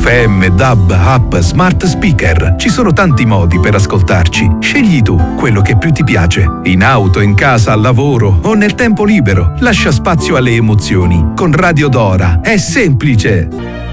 FM, DAB, app, smart speaker. Ci sono tanti modi per ascoltarci. Scegli tu quello che più ti piace. In auto, in casa, al lavoro o nel tempo libero. Lascia spazio alle emozioni. Con Radio Dora è semplice.